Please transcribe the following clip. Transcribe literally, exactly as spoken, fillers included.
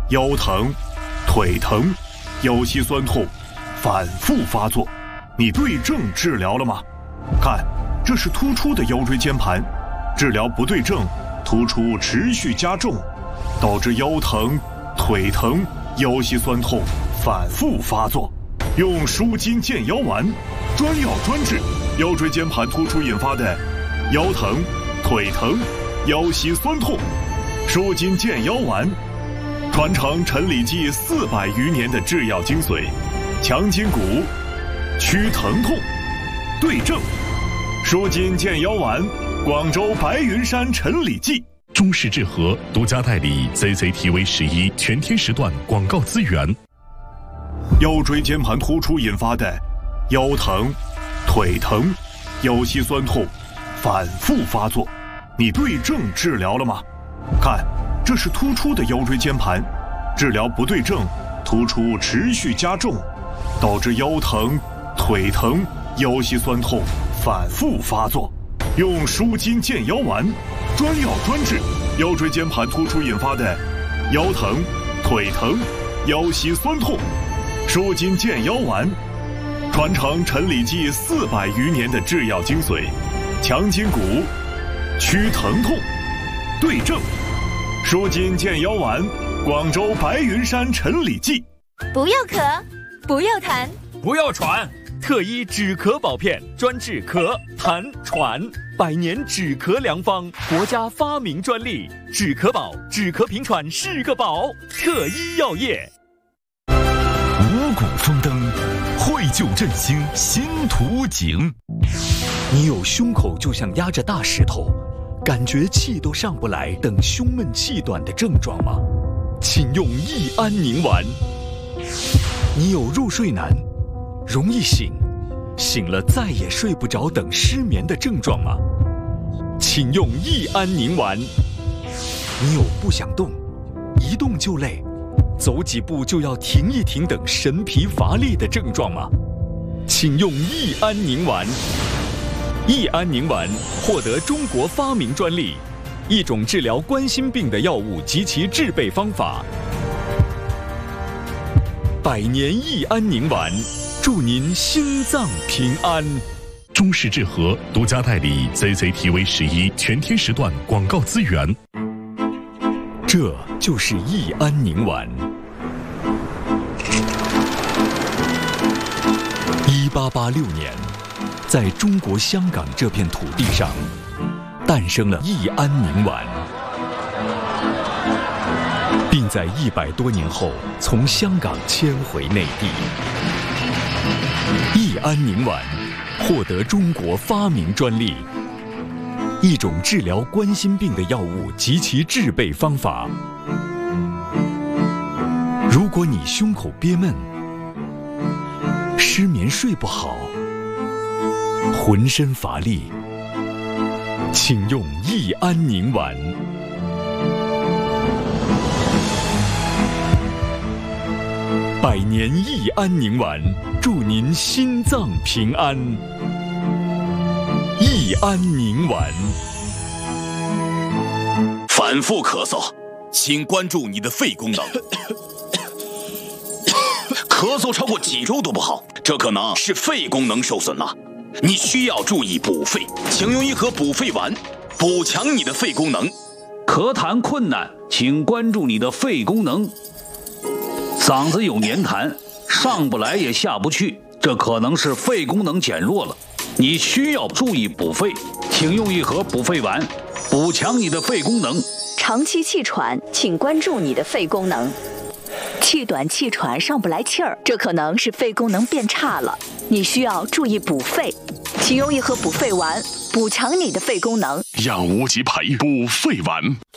腰疼、腿疼、腰膝酸痛反复发作，你对症治疗了吗？看，这是突出的腰椎间盘，治疗不对症，突出持续加重，导致腰疼、腿疼、腰膝酸痛反复发作。用舒筋健腰丸，专药专治腰椎间盘突出引发的腰疼、腿疼、腰膝酸痛。舒筋健腰丸传承陈李济四百余年的制药精髓，强筋骨，祛疼痛，对症。舒筋健腰丸，广州白云山陈李济。 中式治和独家代理 Z Z T V 十一全天时段广告资源。 腰椎间盘突出引发的腰疼、腿疼、腰膝酸痛反复发作，你对症治疗了吗？看，这是突出的腰椎间盘，治疗不对症，突出持续加重，导致腰疼、腿疼、腰膝酸痛反复发作。用舒筋健腰丸，专药专治腰椎间盘突出引发的腰疼、腿疼、腰膝酸痛。舒筋健腰丸传承陈李济四百余年的制药精髓，强筋骨，祛疼痛，对症。舒筋健腰丸，广州白云山陈李济。 不要咳，不要痰， 不要喘，特医止咳保片，专治咳、痰、喘，百年止咳良方，国家发明专利，止咳宝，止咳平喘是个宝，特医药业。 五谷丰登，绘就振兴新图景。 你有胸口就像压着大石头，感觉气都上不来等胸闷气短的症状吗？请用益安宁丸。你有入睡难，容易醒，醒了再也睡不着等失眠的症状吗？请用益安宁丸。你有不想动，一动就累，走几步就要停一停等神疲乏力的症状吗？请用益安宁丸。益安宁丸获得中国发明专利，一种治疗冠心病的药物及其制备方法。百年益安宁丸，祝您心脏平安。 中式治和独家代理 Z Z T V 十一全天时段广告资源。 这就是益安宁丸。一八八六年，在中国香港这片土地上，诞生了益安宁丸，并在一百多年后从香港迁回内地。益安宁丸获得中国发明专利，一种治疗冠心病的药物及其制备方法。如果你胸口憋闷、失眠睡不好、浑身乏力，请用益安宁丸。百年益安宁丸，祝您心脏平安。益安宁丸。 反复咳嗽，请关注你的肺功能。咳嗽超过几周都不好，这可能是肺功能受损了。你需要注意补肺，请用一盒补肺丸，补强你的肺功能。 咳痰困难，请关注你的肺功能。嗓子有黏痰，上不来也下不去，这可能是肺功能减弱了。你需要注意补肺，请用一盒补肺丸，补强你的肺功能。 长期气喘，请关注你的肺功能。气短气喘上不来气儿，这可能是肺功能变差了，你需要注意补肺，请用一盒补肺丸，补强你的肺功能。 养无极培补肺丸。